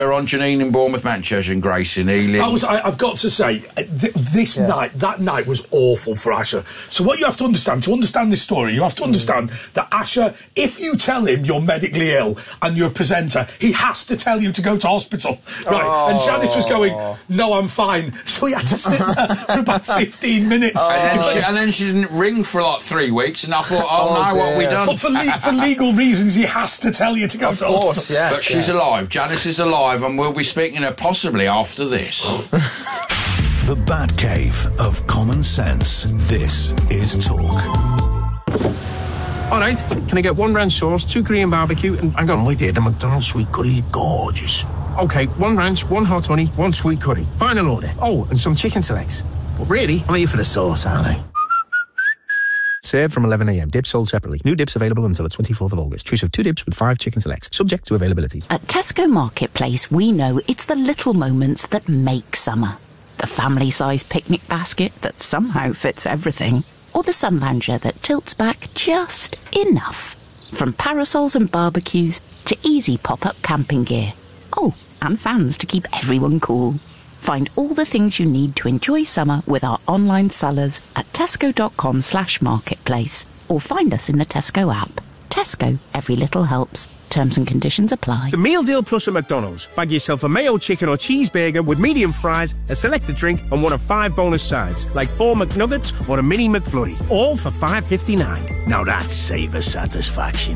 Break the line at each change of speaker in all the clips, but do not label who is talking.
We're on Janine in Bournemouth, Manchester, and Grace in Ealing.
I've got to say, that night was awful for Asher. So what you have to understand this story, you have to understand that Asher, if you tell him you're medically ill and you're a presenter, he has to tell you to go to hospital. Right? Oh. And Janice was going, no, I'm fine. So he had to sit there for about 15 minutes.
And then she didn't ring for like 3 weeks, and I thought, what have we done?
But for legal reasons, he has to tell you to go to hospital.
Yes,
but she's alive. Janice is alive. And we'll be speaking to her possibly after this.
The Batcave of Common Sense. This is Talk.
All right, can I get 1 ranch sauce, 2 Korean barbecue, and hang on, wait here, the McDonald's sweet curry is gorgeous. OK, 1 ranch, 1 hot honey, 1 sweet curry. Final order. Oh, and some chicken selects. But really, I'm here for the sauce, aren't I? Served from 11 a.m. Dips sold separately. New dips available until the 24th of August. Choose of 2 dips with 5 chicken selects. Subject to availability.
At Tesco Marketplace, we know it's the little moments that make summer. The family-sized picnic basket that somehow fits everything. Or the sunlounger that tilts back just enough. From parasols and barbecues to easy pop-up camping gear. Oh, and fans to keep everyone cool. Find all the things you need to enjoy summer with our online sellers at tesco.com/marketplace or find us in the Tesco app. Tesco, every little helps. Terms and conditions apply.
The Meal Deal Plus at McDonald's. Bag yourself a mayo chicken or cheeseburger with medium fries, a selected drink and 1 of 5 bonus sides, like 4 McNuggets or a mini McFlurry. All for $5.59. Now that's saver satisfaction.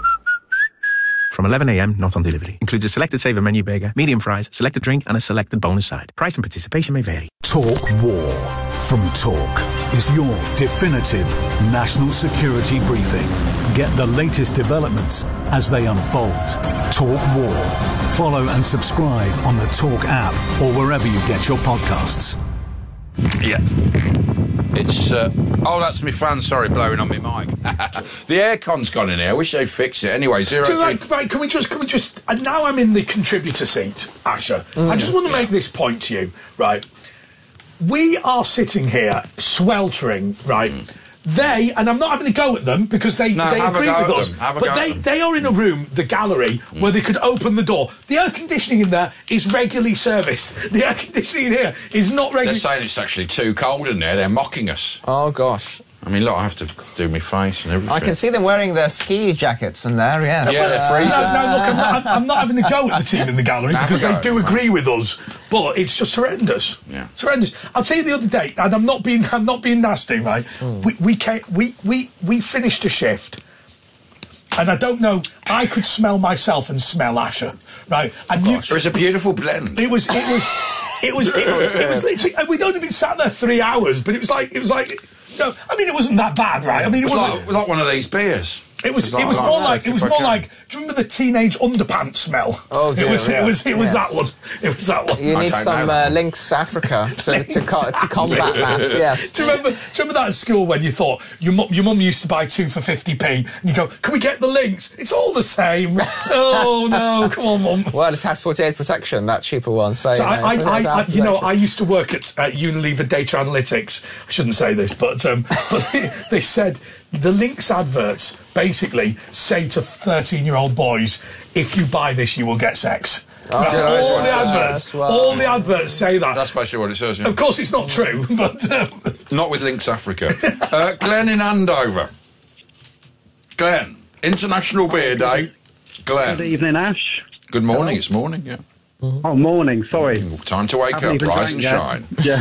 From 11 a.m, not on delivery. Includes a selected saver menu burger, medium fries, selected drink and a selected bonus side. Price and participation may vary.
Talk War from Talk is your definitive national security briefing. Get the latest developments as they unfold. Talk War. Follow and subscribe on the Talk app or wherever you get your podcasts.
Yeah. It's, that's my fan, sorry, blowing on my mic. The aircon's gone in here, I wish they'd fix it. Anyway,
right, can we just, and now I'm in the contributor seat, Asher. I just want to make this point to you, right? We are sitting here sweltering, right? They, and I'm not having a go at them because they agree with us, but they are in a room, the gallery, where they could open the door. The air conditioning in there is regularly serviced. The air conditioning in here is not regularly...
They're saying it's actually too cold in there. They're mocking us.
Oh, gosh.
I mean, look, I have to do my face and everything.
I can see them wearing their ski jackets in there, yes.
Yeah, they're freezing.
No, look, I'm not having a go at the team in the gallery because they do agree with us, but it's just horrendous.
Yeah.
It's horrendous. I'll tell you the other day, and I'm not being nasty, right? We finished a shift, and I don't know, I could smell myself and smell Asher, right? And
it was a beautiful blend.
It was literally, and we'd only been sat there 3 hours, but it was like. No, I mean it wasn't that bad, right? I mean it wasn't
like one of these beers.
It was more like. Do you remember the teenage underpants smell?
Oh dear,
it was that one. It was that one.
You need some Lynx Africa to combat that. Yes.
Do you remember that at school when you thought your mum used to buy 2 for 50p, and you go, "Can we get the Lynx? It's all the same." Oh no, come on, mum.
Well, it has 48 protection, that cheaper one. So
I used to work at Unilever Data Analytics. I shouldn't say this, but they said the Lynx adverts basically say to 13-year-old boys, if you buy this, you will get sex. All the adverts say that.
That's basically what it says, yeah.
Of course, it's not true, but...
Not with Lynx Africa. Glenn in Andover. Glenn, International Beer Day. Glenn.
Good evening, Ash.
Good morning, It's morning, yeah.
Oh, morning, sorry.
Time to wake up, rise and shine.
Yeah.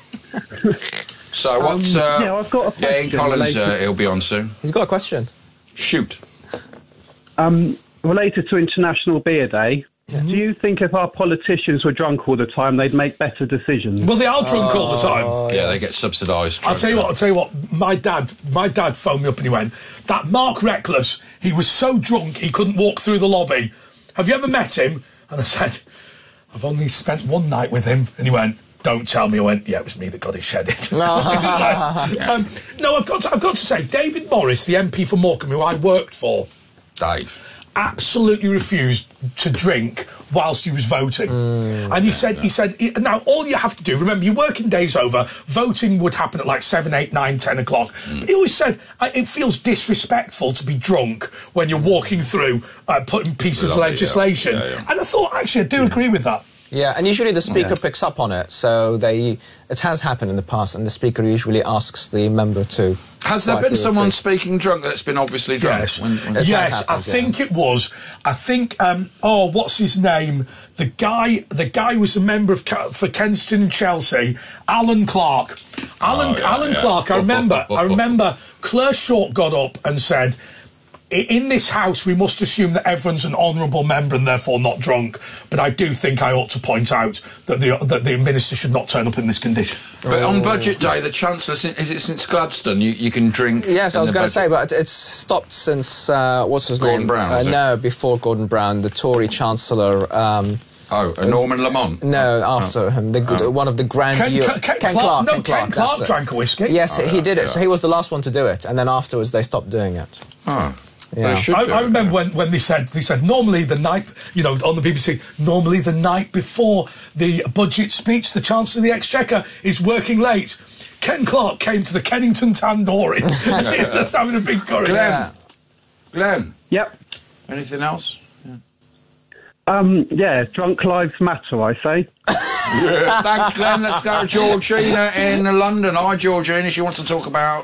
So what's...
I've got a question.
Ian Collins, he'll be on soon.
He's got a question.
Shoot.
Related to International Beer Day, do you think if our politicians were drunk all the time, they'd make better decisions?
Well, they are drunk all the time.
Yeah, they get subsidised.
I'll tell you what. My dad phoned me up and he went, "That Mark Reckless, he was so drunk he couldn't walk through the lobby. Have you ever met him?" And I said, "I've only spent one night with him." And he went, "Don't tell me." I went, "Yeah, it was me that got his shedded." No, I've got to say, David Morris, the MP for Morecambe, who I worked for,
Dave.
absolutely refused to drink whilst he was voting. And he said, now all you have to do, remember, your working day's over, voting would happen at like 7, 8, 9, 10 o'clock. But he always said, it feels disrespectful to be drunk when you're walking through putting pieces of legislation. And I thought, actually, I do agree with that.
Yeah, and usually the Speaker picks up on it, so it has happened in the past, and the Speaker usually asks the member to...
Has there been someone speaking drunk that's been obviously drunk?
Yes, yes, I think it was. I think, what's his name? The guy was a member for Kensington and Chelsea, Alan Clark. Alan Clark, I remember Claire Short got up and said, in this house, we must assume that everyone's an honourable member and therefore not drunk. But I do think I ought to point out that the minister should not turn up in this condition.
But on budget day, the Chancellor, is it since Gladstone, you can drink?
Yes, I was going to say, but it's stopped since, what's his name?
Gordon Brown,
no, before Gordon Brown, the Tory Chancellor...
Norman Lamont?
No, after him. One of the grand...
Ken Clark. No, Ken Clark drank a whiskey.
Yes, he did it. So he was the last one to do it, and then afterwards they stopped doing it.
Oh.
Yeah.
I remember when they said normally the night, on the BBC, normally the night before the budget speech, the Chancellor of the Exchequer is working late. Ken Clark came to the Kennington Tandoori just having a big curry.
Glenn?
Yep.
Anything else?
Drunk lives matter, I say.
Yeah, thanks, Glenn. Let's go to Georgina in London. Hi, Georgina. She wants to talk about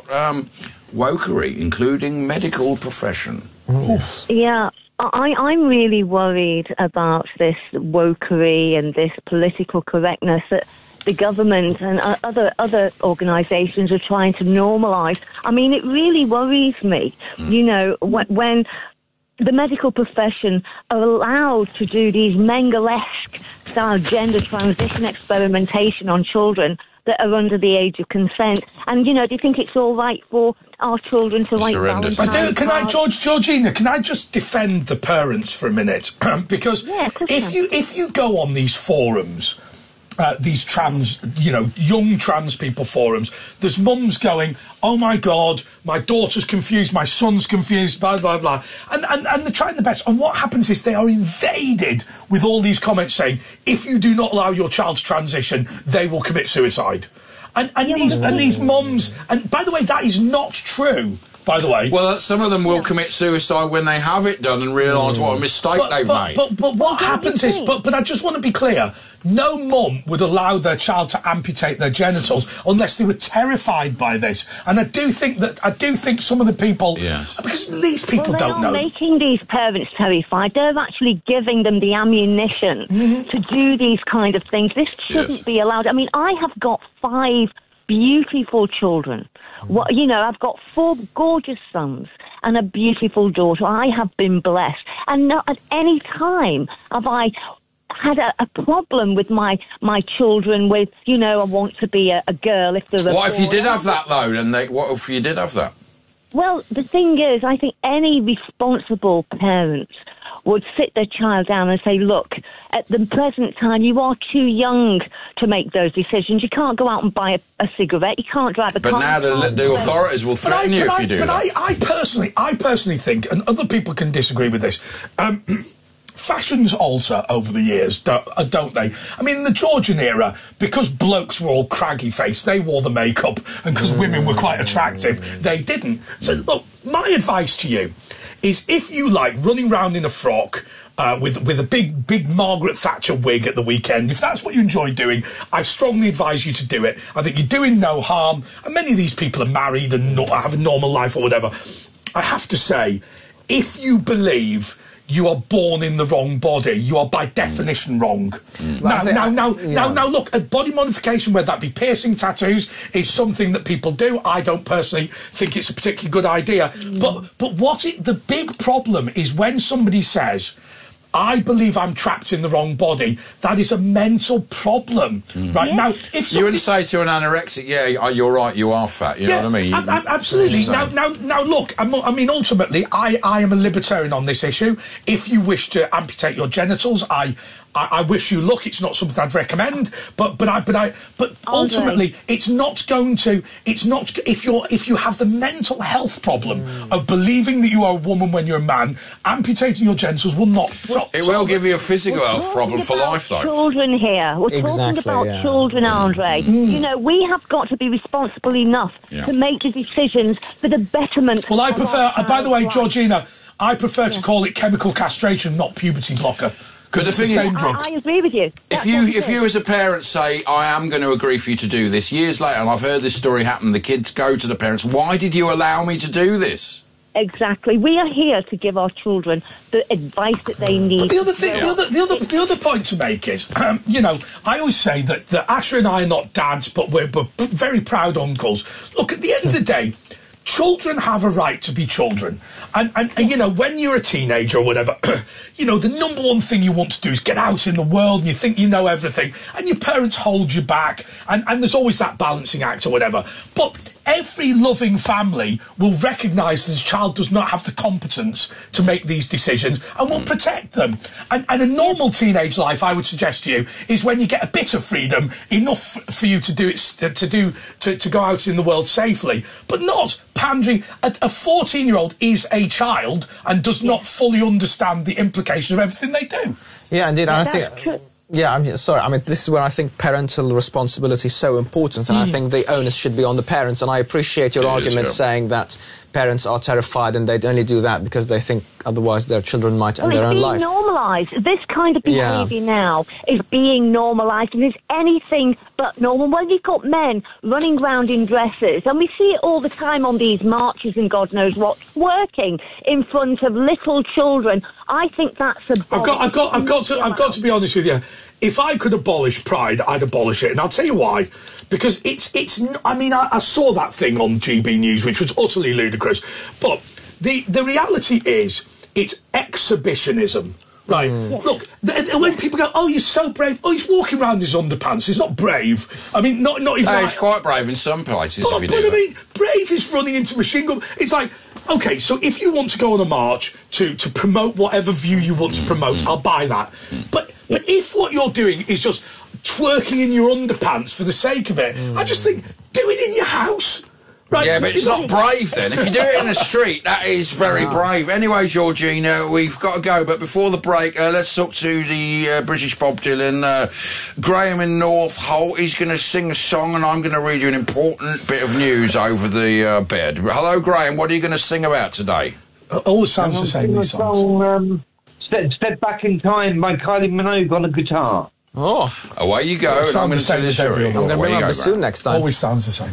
wokery, including medical profession.
Yes.
Yeah, I'm really worried about this wokery and this political correctness that the government and other organisations are trying to normalise. I mean, it really worries me, when the medical profession are allowed to do these Mengele-esque style gender transition experimentation on children that are under the age of consent. And, they think it's all right for our children to write Valentine's
Georgina, can I just defend the parents for a minute? Because if you go on these forums, these trans, young trans people forums, there's mums going, oh my God, my daughter's confused, my son's confused, blah, blah, blah. And they're trying their best. And what happens is they are invaded with all these comments saying, if you do not allow your child to transition, they will commit suicide. And these mums, and by the way, that is not true. By the way,
well, some of them will commit suicide when they have it done and realise what a mistake they've made.
But what happens is, but I just want to be clear: no mum would allow their child to amputate their genitals unless they were terrified by this. And I do think some of the people, because these people don't know.
They're not making these parents terrified. They're actually giving them the ammunition to do these kind of things. This shouldn't be allowed. I mean, I have got 5 beautiful children. I've got 4 gorgeous sons and a beautiful daughter. I have been blessed. And not at any time have I had a problem with my children with, I want to be a girl if they're a
What
boy.
if you did have that, though? What if you did have that?
Well, the thing is, I think any responsible parent would sit their child down and say, look, at the present time, you are too young to make those decisions. You can't go out and buy a cigarette. You can't drive a car.
But now the authorities will threaten you if you do that.
I personally think, and other people can disagree with this, fashions alter over the years, don't they? I mean, in the Georgian era, because blokes were all craggy-faced, they wore the makeup, and because women were quite attractive, they didn't. So, look, my advice to you is if you like running round in a frock with a big Margaret Thatcher wig at the weekend, if that's what you enjoy doing, I strongly advise you to do it. I think you're doing no harm, and many of these people are married and have a normal life or whatever. I have to say, if you believe you are born in the wrong body, you are by definition wrong. Now, look, body modification, whether that be piercing, tattoos, is something that people do. I don't personally think it's a particularly good idea. But the big problem is when somebody says, I believe I'm trapped in the wrong body, that is a mental problem. Right now, if
you wouldn't say to an anorexic, you're right, you are fat. You know what I mean?
Absolutely. Now, look. I mean, ultimately, I am a libertarian on this issue. If you wish to amputate your genitals, I I wish you luck. It's not something I'd recommend, but ultimately, it's not going to. It's not if you have the mental health problem of believing that you are a woman when you're a man, amputating your genitals will not.
It will give you a physical health problem for life, though.
Children here. We're talking about children, Andre. You know, we have got to be responsible enough to make the decisions for the betterment.
Well, I prefer. By the way, Georgina, I prefer to call it chemical castration, not puberty blocker. Because it's the same drug.
I agree with you.
If you as a parent say, I am going to agree for you to do this, years later, and I've heard this story happen, the kids go to the parents, why did you allow me to do this?
Exactly. We are here to give our children the advice that they need.
But the other thing, the other point to make is, you know, I always say that Asher and I are not dads, but we're very proud uncles. Look, at the end of the day, children have a right to be children. And you know, when you're a teenager or whatever, you know, the number one thing you want to do is get out in the world and you think you know everything and your parents hold you back and there's always that balancing act or whatever. But every loving family will recognise that this child does not have the competence to make these decisions and will protect them. And a normal teenage life, I would suggest to you, is when you get a bit of freedom, enough for you to do it, to go out in the world safely, but not pandering. A 14-year-old is a child and does not fully understand the implications of everything they do.
Yeah, indeed. And I think... Yeah, I'm sorry. I mean, this is where I think parental responsibility is so important, and I think the onus should be on the parents. And I appreciate your argument saying that parents are terrified and they'd only do that because they think otherwise their children might end their own life.
It's being normalised. This kind of behaviour now is being normalised, and is anything but normal. When you've got men running around in dresses, and we see it all the time on these marches and God knows what, twerking in front of little children. I think that's a.
I've got to be honest with you. If I could abolish pride, I'd abolish it, and I'll tell you why. Because it's. I mean, I saw that thing on GB News, which was utterly ludicrous. But the reality is, it's exhibitionism. Right. Look, when people go, "Oh, you're so brave," "Oh, he's walking around in his underpants," he's not brave. I mean, not even.
No, he's quite brave in some places.
But I mean, brave is running into machine gun. It's like, okay, so if you want to go on a march to promote whatever view you want to promote, I'll buy that. But if what you're doing is just twerking in your underpants for the sake of it, I just think, do it in your house. Right.
Yeah, but it's not brave then. If you do it in the street, that is very brave. Anyway, Georgina, we've got to go. But before the break, let's talk to the British Bob Dylan. Graham in North Holt, he's going to sing a song and I'm going to read you an important bit of news over the bed. Hello, Graham. What are you going to sing about today?
Always sounds the same, these songs.
Step Back in Time by Kylie Minogue on a guitar.
Oh.
Away you go. And I'm going to tell you the story.
I'm going to bring my bassoon next time.
Always sounds the same.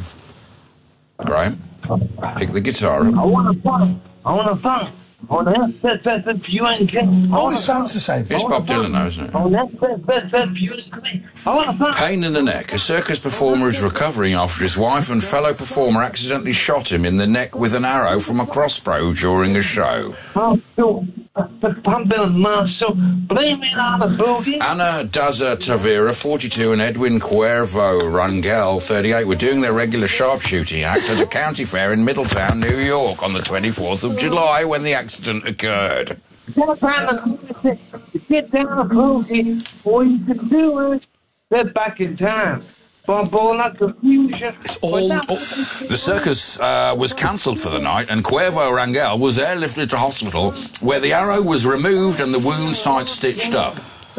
Graham, pick the guitar up.
I want to funk. I want to funk. That's you ain't kidding.
Always sounds the same.
It's Bob Dylan, though, isn't it? Pain in the neck. A circus performer is recovering after his wife and fellow performer accidentally shot him in the neck with an arrow from a crossbow during a show. Ana Daza Tavera, 42, and Edwin Cuervo Rangel, 38, were doing their regular sharpshooting act at a county fair in Middletown, New York, on the 24th of July when the accident occurred.
Get down the boogie, boy, you can do it. They're back in time. Confusion.
The circus was cancelled for the night, and Cuervo Rangel was airlifted to hospital, where the arrow was removed and the wound site stitched up.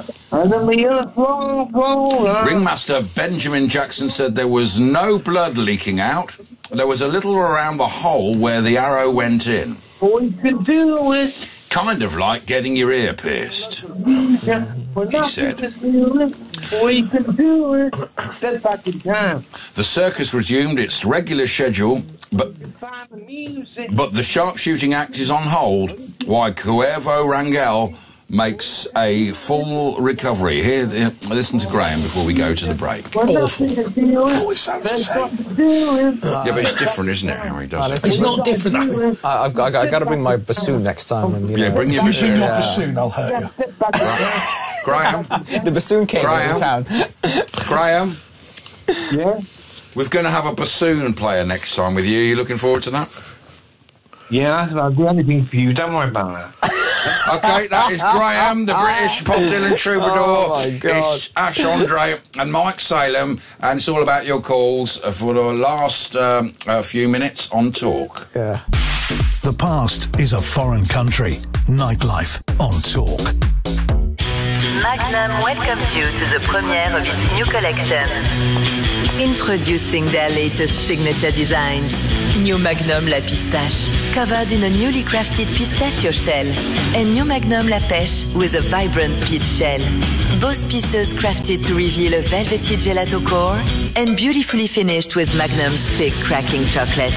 Ringmaster Benjamin Jackson said there was no blood leaking out. There was a little around the hole where the arrow went in.
Boy, you can do it.
Kind of like getting your ear pierced, he said.
Boy, you can do it. Step back in time.
The circus resumed its regular schedule, but the sharpshooting act is on hold while Cuervo Rangel makes a full recovery. Here, listen to Graham before we go to the break.
Always sounds the same.
Yeah, but it's different, isn't it, how he does it?
It's not different.
I've got to bring my bassoon next time. And,
bring your
bassoon. Your bassoon, I'll hurt you.
Graham.
The bassoon king is in town.
Graham.
Yeah?
We're going to have a bassoon player next time with you. Are you looking forward to that?
Yeah, I'll do anything for you. Don't worry about that.
Okay, that is Graham, the British Bob Dylan troubadour.
Oh, my God.
It's Ash Andre and Mike Salem, and it's all about your calls for the last few minutes on Talk.
Yeah.
The past is a foreign country. Nightlife on Talk.
Magnum welcomes you to the premiere of its new collection. Introducing their latest signature designs. New Magnum La Pistache, covered in a newly crafted pistachio shell. And New Magnum La Pêche with a vibrant peach shell. Both pieces crafted to reveal a velvety gelato core and beautifully finished with Magnum's thick cracking chocolate.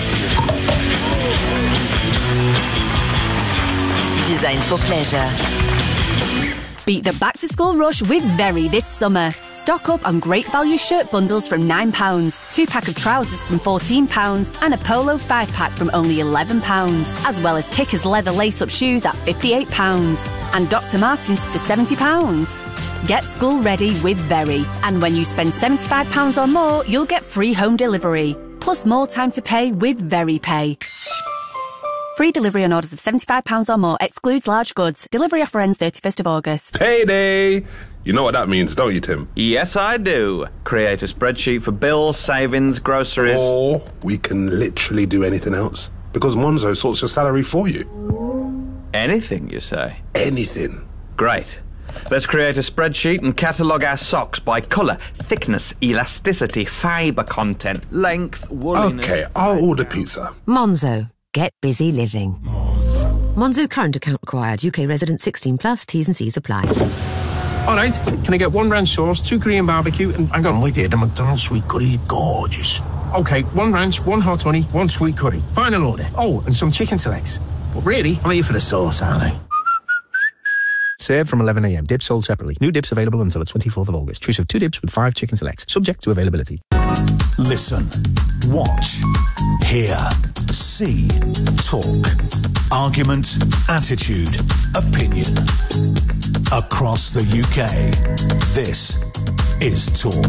Designed for pleasure.
Beat the back-to-school rush with Very this summer. Stock up on great value shirt bundles from £9, 2-pack of trousers from £14 and a polo 5-pack from only £11, as well as Kickers leather lace-up shoes at £58 and Dr. Martens for £70. Get school ready with Very, and when you spend £75 or more, you'll get free home delivery, plus more time to pay with Very Pay. Free delivery on orders of £75 or more. Excludes large goods. Delivery offer ends 31st of August.
Payday! You know what that means, don't you, Tim?
Yes, I do. Create a spreadsheet for bills, savings, groceries.
Or we can literally do anything else, because Monzo sorts your salary for you.
Anything, you say?
Anything.
Great. Let's create a spreadsheet and catalogue our socks by colour, thickness, elasticity, fibre content, length, wooliness...
OK, I'll order pizza.
Monzo. Get busy living. Monzo current account required. UK resident 16 plus. T's and C's apply.
All right, can I get 1 ranch sauce, 2 Korean barbecue, and hang on, wait here, the McDonald's sweet curry is gorgeous. OK, 1 ranch, 1 hot honey, 1 sweet curry. Final order. Oh, and some chicken selects. But really, I'm here for the sauce, aren't I? Served from 11 a.m. Dips sold separately. New dips available until the 24th of August. Choose of 2 dips with 5 chicken selects. Subject to availability.
Listen, watch, hear, see, talk. Argument, attitude, opinion. Across the UK, this is Talk.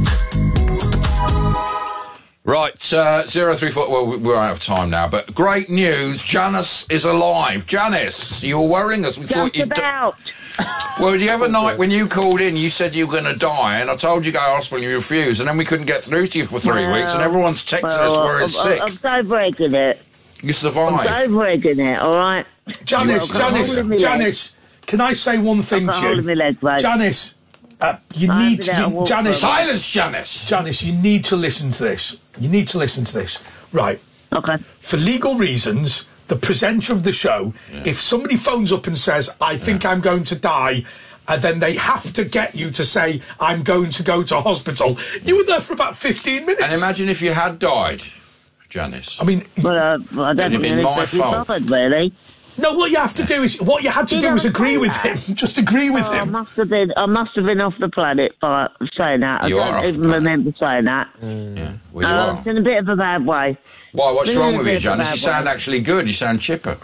Right, 034. Well, we're out of time now, but great news. Janice is alive. Janice, you were worrying us. We thought you'd
about.
Well, the other night when you called in, you said you were going to die, and I told you to go to hospital and you refused, and then we couldn't get through to you for 3 weeks, and everyone's texting us worried sick.
I'm so breaking it.
You survived.
I'm so breaking it, all right?
Janice, can I say one thing to you? Janice, you need to... Janice,
silence, Janice!
Janice, you need to listen to this. You need to listen to this. Right.
Okay.
For legal reasons... The presenter of the show, if somebody phones up and says, I think I'm going to die, and then they have to get you to say, I'm going to go to hospital. You were there for about 15 minutes.
And imagine if you had died, Janice.
I mean...
Well, I don't think
been my fault.
Bothered, really.
No, what you have to do is... What you had to do was agree with him. Just agree with him.
I must have been off the planet by saying that.
You
I don't even remember saying that.
Yeah, well, you are.
It's in a bit of a bad way.
Why, what's wrong with you, Janice? You sound actually good. You sound chipper.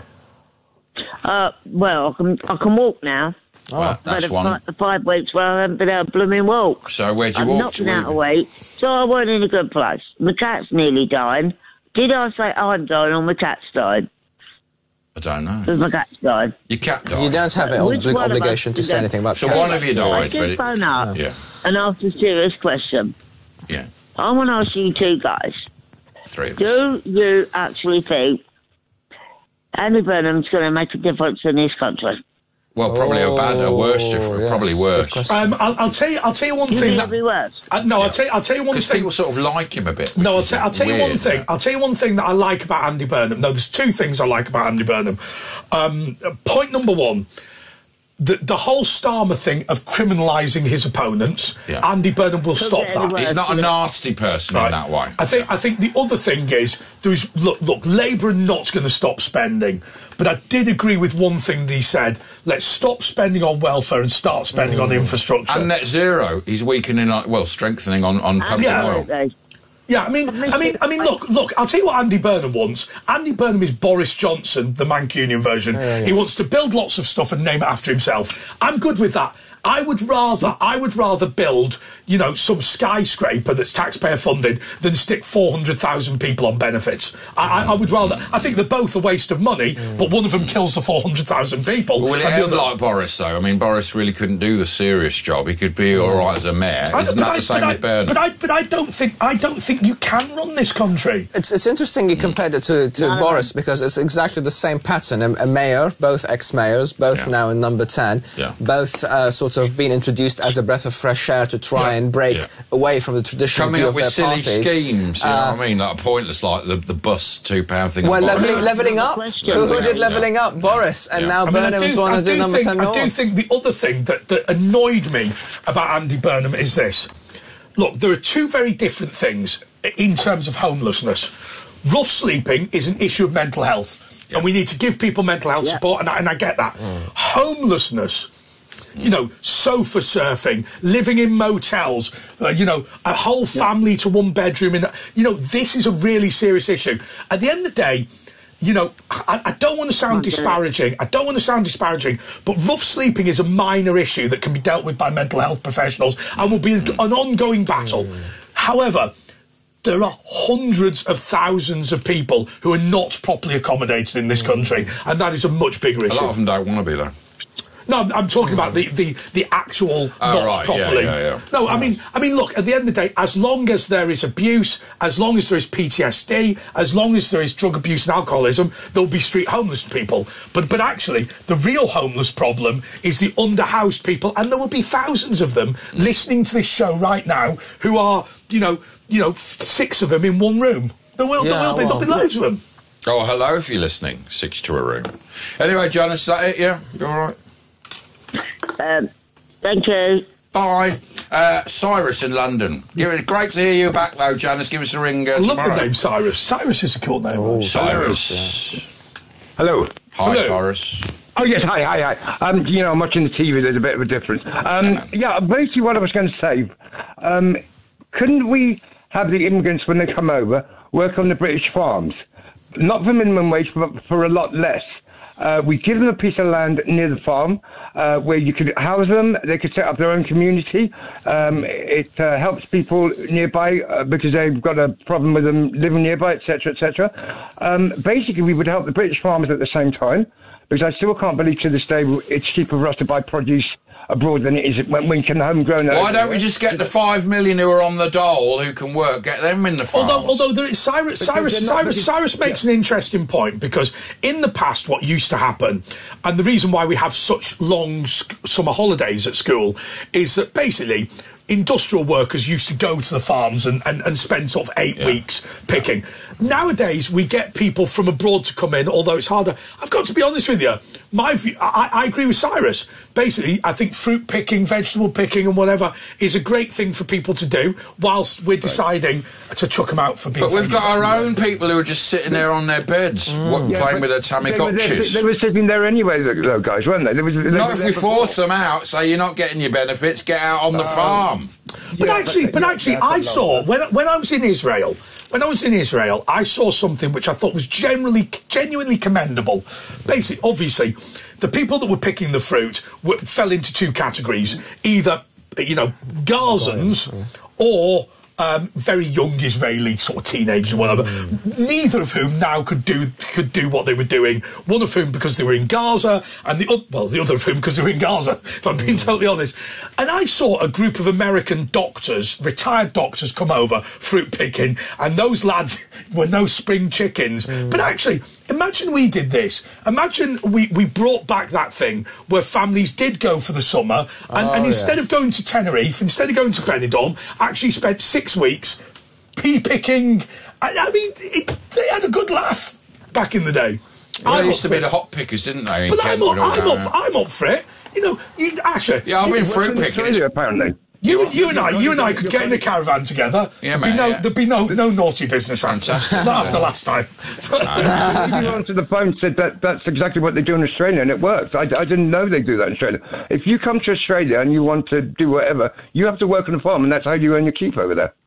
Well, I can walk now.
Well, that's one.
Like the 5 weeks where I haven't been able to blooming walk.
So where'd you
I've
walk
not
to?
been out of weight, so I weren't in a good place. My cat's nearly dying. Did I say I'm dying or my cat's dying?
I don't know.
Because my cat's died.
Your cat died.
You don't have an obligation to say anything about
so
cats.
one of you died,
I did phone up
yeah.
and ask a serious question.
Yeah.
I want to ask you two guys.
3 of us.
Do you actually think Andy Burnham's going to make a difference in this country?
Well, probably a worse difference.
Yes,
probably worse.
I'll tell you one
You
thing.
think it'll be worse?
No, I'll tell you one
Because
thing.
people sort of like him a bit.
No, I'll tell you one
weird,
thing.
isn't it?
I'll tell you one thing that I like about Andy Burnham. No, there's 2 things I like about Andy Burnham. Point number 1. The whole Starmer thing of criminalising his opponents, Andy Burnham will stop that.
He's not a nasty person in that way.
I think the other thing is look, Labour are not going to stop spending, but I did agree with one thing that he said. Let's stop spending on welfare and start spending on infrastructure.
And net zero, he's weakening, strengthening on pumping oil.
Yeah, I mean, look, I'll tell you what Andy Burnham wants. Andy Burnham is Boris Johnson, the Mancunian version. He wants to build lots of stuff and name it after himself. I'm good with that. I would rather build, you know, some skyscraper that's taxpayer funded than stick 400,000 people on benefits. I would rather. I think they're both a waste of money, but one of them kills the 400,000 people.
Will it end like Boris though? I mean, Boris really couldn't do the serious job. He could be all right as a mayor. Isn't that the same with Burnham?
But I don't think you can run this country.
It's interesting you compared it to Boris, because it's exactly the same pattern. A mayor, both ex-mayors, both now in number 10, both sort of being introduced as a breath of fresh air to try and break away from the traditional view of their parties.
Coming up with silly schemes, you know what I mean? Like pointless, like the bus £2 thing.
Well, levelling up. Who did levelling up? Boris. And now Burnham's one to do number 10 North.
I do think the other thing that annoyed me about Andy Burnham is this. Look, there are two very different things in terms of homelessness. Rough sleeping is an issue of mental health. And we need to give people mental health support, and I get that. Homelessness, you know, sofa surfing, living in motels, you know, a whole family to one bedroom. You know, this is a really serious issue. At the end of the day, you know, I don't want to sound disparaging. But rough sleeping is a minor issue that can be dealt with by mental health professionals and will be an ongoing battle. However, there are hundreds of thousands of people who are not properly accommodated in this country, and that is a much bigger issue.
A lot of them don't want to be, though.
No, I'm talking about the actual not properly. No, I mean, look. At the end of the day, as long as there is abuse, as long as there is PTSD, as long as there is drug abuse and alcoholism, there will be street homeless people. But actually, the real homeless problem is the underhoused people, and there will be thousands of them listening to this show right now who are, you know, 6 of them in one room. There'll be loads of them.
Oh, hello, if you're listening. 6 to a room. Anyway, John, is that it? Yeah, you all right?
Thank you.
Bye. Cyrus in London. Great to hear you back, though, Janice. Give us a ring
I love
tomorrow.
the name Cyrus. Cyrus is a cool name.
Cyrus.
Hello.
Hi, Cyrus.
Oh, yes, hi. You know, I'm watching the TV, there's a bit of a difference. Basically what I was going to say, couldn't we have the immigrants, when they come over, work on the British farms? Not for minimum wage, but for a lot less. We give them a piece of land near the farm where you could house them. They could set up their own community. It helps people nearby because they've got a problem with them living nearby, etc., etc. Basically, we would help the British farmers at the same time, because I still can't believe to this day it's cheaper for us to buy produce abroad than it is when we can homegrown.
Why don't we just get the 5 million who are on the dole who can work, get them in the farms?
Although there is Cyrus makes an interesting point, because in the past what used to happen, and the reason why we have such long summer holidays at school, is that basically industrial workers used to go to the farms and spend sort of 8 weeks picking. Nowadays, we get people from abroad to come in, although it's harder. I've got to be honest with you. My view, I agree with Cyrus. Basically, I think fruit picking, vegetable picking and whatever is a great thing for people to do, whilst we're deciding to chuck them out for being...
But we've got our own people who are just sitting there on their beds, playing with their Tamagotchis.
They were sitting there anyway, though, guys, weren't they?
Not if we force them out, say you're not getting your benefits, get out on the farm.
But actually, I saw when I was in Israel. I saw something which I thought was genuinely commendable. Basically, obviously, the people that were picking the fruit fell into 2 categories: either, you know, Gazans or very young Israeli sort of teenagers or whatever. Neither of whom now could do what they were doing. One of whom because they were in Gaza, and the other of whom because they were in Gaza, if I'm being totally honest. And I saw a group of American doctors, retired doctors, come over fruit picking, and those lads were no spring chickens. But actually, imagine we did this. Imagine we brought back that thing where families did go for the summer, and instead of going to Tenerife, instead of going to Benidorm, actually spent 6 weeks pea picking. I mean, they had a good laugh back in the day.
Well, they used to be the hot pickers, didn't they?
But I'm up for it. You know, Asher.
Yeah, I've been fruit picking.
Apparently.
You and I could get in a caravan together.
Yeah,
there'd be no naughty business. Fantastic. Not after last time.
You answered the phone, said that's exactly what they do in Australia, and it works. I didn't know they do that in Australia. If you come to Australia and you want to do whatever, you have to work on a farm, and that's how you earn your keep over there.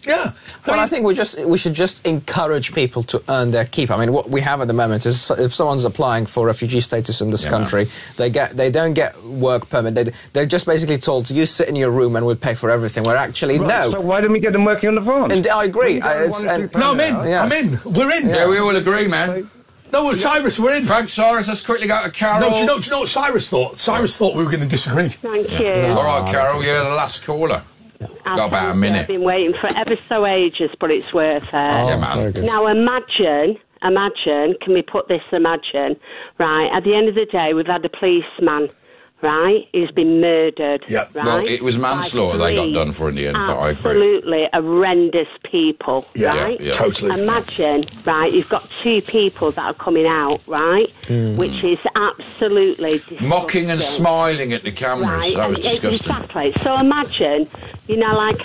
Yeah.
I think we should just encourage people to earn their keep. I mean, what we have at the moment is if someone's applying for refugee status in this country, they don't get work permit. They're just basically told, you sit in your room and we'll pay for everything. Where actually, no.
So why don't we get them working on the farm?
And I agree.
I'm in. I'm in. We're in.
Yeah, we all agree, man.
No, Cyrus, we're in.
Thanks, Cyrus. Let's quickly go to Carol.
No, do you know what Cyrus thought? Cyrus thought we were going to disagree.
Thank you.
All right, Carol, you're the last caller. Got about a minute.
I've been waiting for ever so ages, but it's worth it.
Yeah, man.
Now, imagine, can we put this imagine, right, at the end of the day, we've had a policeman, right, who's been murdered,
Yeah.
right?
Well, it was manslaughter they got done for in the end, but I agree.
Absolutely horrendous people, right?
Yeah, totally.
Imagine, right, you've got two people that are coming out, right, which is absolutely disgusting.
Mocking and smiling at the cameras.
Right,
That was disgusting.
Exactly. So imagine, like